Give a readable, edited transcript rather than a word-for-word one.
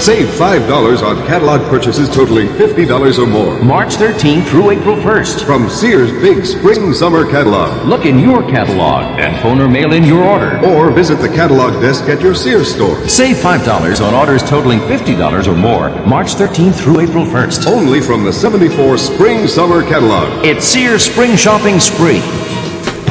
Save $5 on catalog purchases totaling $50 or more. March 13th through April 1st. From Sears' big spring-summer catalog. Look in your catalog and phone or mail in your order. Or visit the catalog desk at your Sears store. Save $5 on orders totaling $50 or more. March 13th through April 1st. Only from the '74 spring-summer catalog. It's Sears Spring Shopping Spree.